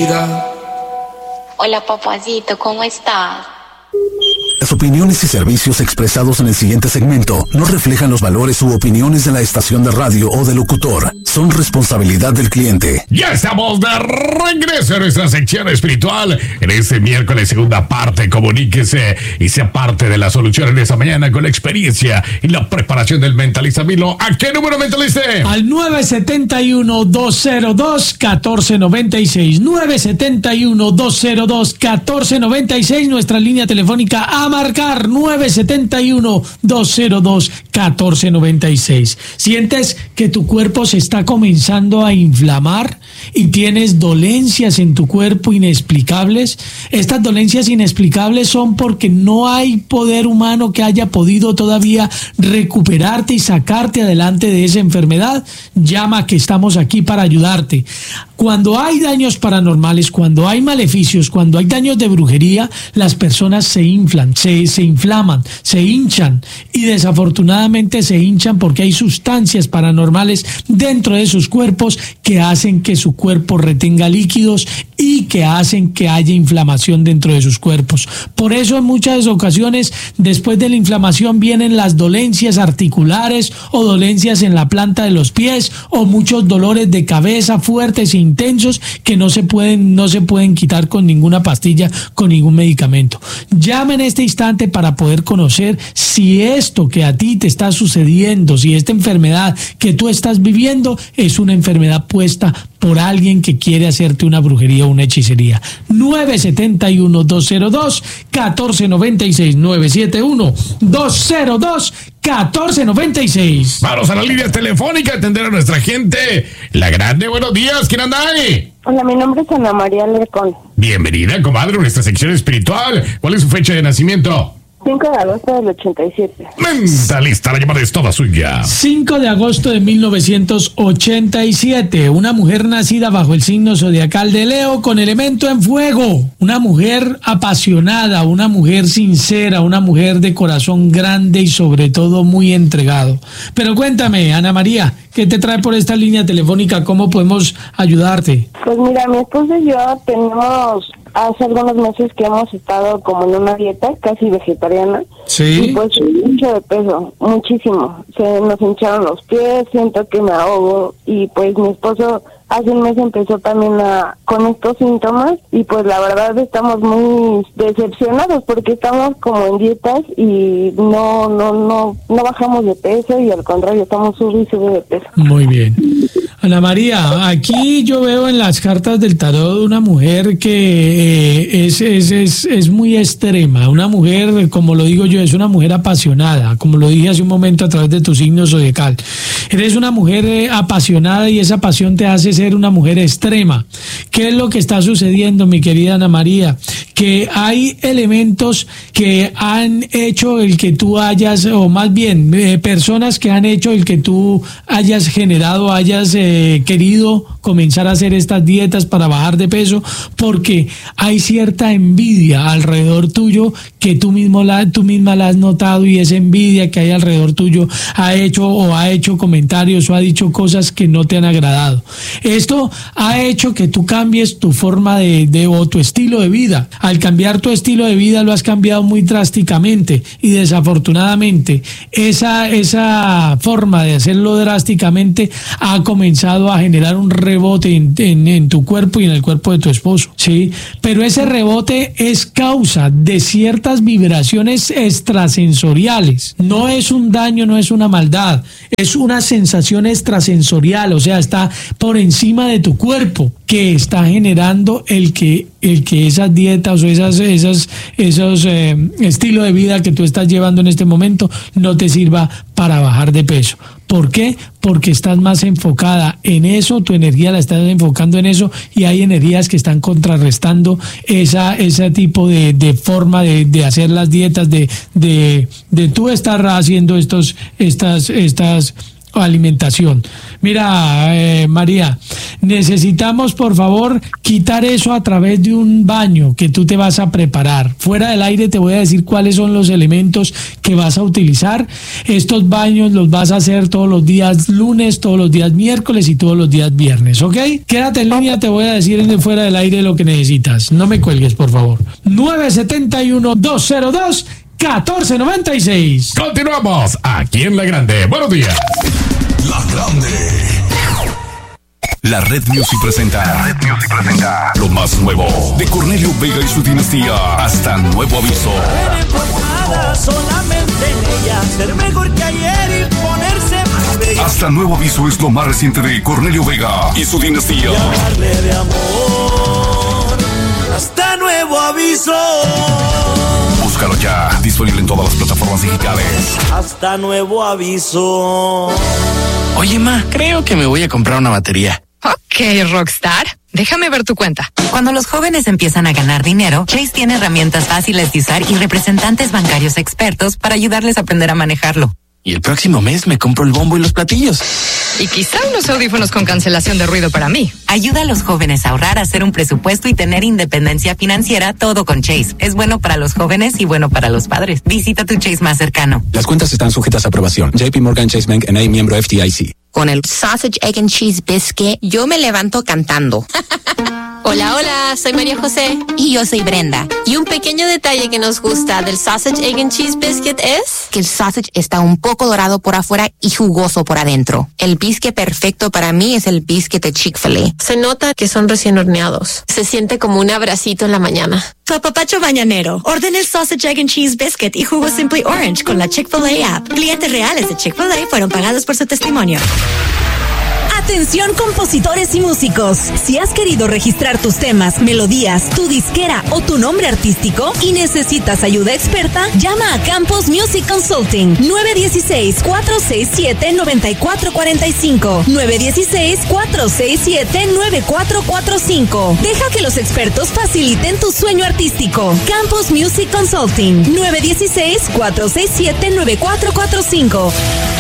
vida. Hola, papacito, ¿cómo estás? Las opiniones y servicios expresados en el siguiente segmento no reflejan los valores u opiniones de la estación de radio o del locutor. Son responsabilidad del cliente. Ya estamos de regreso a nuestra sección espiritual. En este miércoles, segunda parte, comuníquese y sea parte de la solución en esta mañana con la experiencia y la preparación del mentalista Milo. ¿A qué número, mentalista? Al 971-202-1496. 971-202-1496. Nuestra línea telefónica a marcar 971-202-1496. ¿Sientes que tu cuerpo se está comenzando a inflamar y tienes dolencias en tu cuerpo inexplicables? Estas dolencias inexplicables son porque no hay poder humano que haya podido todavía recuperarte y sacarte adelante de esa enfermedad. Llama, que estamos aquí para ayudarte. Cuando hay daños paranormales, cuando hay maleficios, cuando hay daños de brujería, las personas se inflan, se inflaman, se hinchan, y desafortunadamente se hinchan porque hay sustancias paranormales dentro de sus cuerpos que hacen que su cuerpo retenga líquidos y que hacen que haya inflamación dentro de sus cuerpos. Por eso en muchas ocasiones después de la inflamación vienen las dolencias articulares o dolencias en la planta de los pies o muchos dolores de cabeza fuertes e intensos que no se pueden quitar con ninguna pastilla, con ningún medicamento. Llama en este instante para poder conocer si esto que a ti te está sucediendo, si esta enfermedad que tú estás viviendo es una enfermedad puesta por alguien que quiere hacerte una brujería o una hechicería. 971-202-1496. 971-202-1496. Vamos a la línea telefónica a atender a nuestra gente. La grande, buenos días, ¿quién anda ahí? Hola, mi nombre es Ana María Lercón. Bienvenida, comadre, a nuestra sección espiritual. ¿Cuál es su fecha de nacimiento? 5 de agosto del 87. Mentalista, la llamada es toda suya. 5 de agosto de 1987. Una mujer nacida bajo el signo zodiacal de Leo con elemento en fuego. Una mujer apasionada, una mujer sincera, una mujer de corazón grande y sobre todo muy entregado. Pero cuéntame, Ana María, ¿qué te trae por esta línea telefónica? ¿Cómo podemos ayudarte? Pues mira, mi esposo y yo tenemos hace algunos meses que hemos estado como en una dieta casi vegetariana. Sí. Y pues mucho de peso, muchísimo. Se nos hincharon los pies, siento que me ahogo. Y pues mi esposo hace un mes empezó también con estos síntomas. Y pues la verdad estamos muy decepcionados porque estamos como en dietas y no bajamos de peso, y al contrario estamos sube y sube de peso. Muy bien. Ana María, aquí yo veo en las cartas del tarot una mujer que es muy extrema, una mujer, como lo digo yo, es una mujer apasionada, como lo dije hace un momento a través de tu signo zodiacal. Eres una mujer apasionada y esa pasión te hace ser una mujer extrema. ¿Qué es lo que está sucediendo, mi querida Ana María? Que hay elementos que han hecho el que tú hayas, o más bien personas que han hecho el que tú hayas generado, hayas querido comenzar a hacer estas dietas para bajar de peso, porque hay cierta envidia alrededor tuyo que tú misma la has notado, y esa envidia que hay alrededor tuyo ha hecho comentarios o ha dicho cosas que no te han agradado. Esto ha hecho que tú cambies tu forma o tu estilo de vida. Al cambiar tu estilo de vida lo has cambiado muy drásticamente, y desafortunadamente esa forma de hacerlo drásticamente ha comenzado a generar un rebote en tu cuerpo y en el cuerpo de tu esposo, ¿sí? Pero ese rebote es causa de ciertas vibraciones extrasensoriales. No es un daño, no es una maldad, es una sensación extrasensorial, o sea, está por encima de tu cuerpo, que está generando el que esas dietas o esos estilos de vida que tú estás llevando en este momento no te sirva para bajar de peso. ¿Por qué? Porque estás más enfocada en eso, tu energía la estás enfocando en eso, y hay energías que están contrarrestando ese tipo de forma de hacer las dietas, de tú estar haciendo estas alimentación. Mira, María, necesitamos por favor quitar eso a través de un baño que tú te vas a preparar. Fuera del aire te voy a decir cuáles son los elementos que vas a utilizar. Estos baños los vas a hacer todos los días lunes, todos los días miércoles y todos los días viernes, ¿ok? Quédate en línea, te voy a decir fuera del aire lo que necesitas. No me cuelgues, por favor. 971-202-1496. Continuamos aquí en La Grande. Buenos días. La Grande. La Red Music presenta lo más nuevo de Cornelio Vega y su dinastía. Hasta nuevo aviso. Solamente en ella, ser mejor que ayer y ponerse más bella. Hasta nuevo aviso es lo más reciente de Cornelio Vega y su dinastía. Y hablarle de amor. Hasta nuevo aviso. Búscalo ya, disponible en todas las plataformas digitales. Hasta nuevo aviso. Oye, ma, creo que me voy a comprar una batería. Ok, Rockstar. Déjame ver tu cuenta. Cuando los jóvenes empiezan a ganar dinero, Chase tiene herramientas fáciles de usar y representantes bancarios expertos para ayudarles a aprender a manejarlo. Y el próximo mes me compro el bombo y los platillos. Y quizá unos audífonos con cancelación de ruido para mí. Ayuda a los jóvenes a ahorrar, a hacer un presupuesto y tener independencia financiera, todo con Chase. Es bueno para los jóvenes y bueno para los padres. Visita tu Chase más cercano. Las cuentas están sujetas a aprobación. JP Morgan Chase Bank N.A., miembro FDIC. Con el Sausage, Egg and Cheese Biscuit, yo me levanto cantando. Hola, hola, soy María José. Y yo soy Brenda. Y un pequeño detalle que nos gusta del Sausage, Egg and Cheese Biscuit es que el sausage está un poco dorado por afuera y jugoso por adentro. El biscuit perfecto para mí es el biscuit de Chick-fil-A. Se nota que son recién horneados. Se siente como un abracito en la mañana. Papapacho mañanero. Ordena el Sausage, Egg and Cheese Biscuit y jugo Simply Orange con la Chick-fil-A app. Clientes reales de Chick-fil-A fueron pagados por su testimonio. Atención compositores y músicos. Si has querido registrar tus temas, melodías, tu disquera o tu nombre artístico y necesitas ayuda experta, llama a Campos Music Consulting. 916-467-9445. 916-467-9445. Deja que los expertos faciliten tu sueño artístico. Campos Music Consulting. 916-467-9445.